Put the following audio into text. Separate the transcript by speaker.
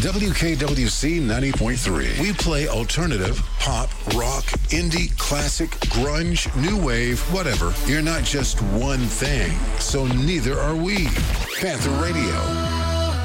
Speaker 1: WKWC 90.3. We play alternative, pop, rock, indie, classic, grunge, new wave, whatever. You're not just one thing, so neither are we. Panther Radio.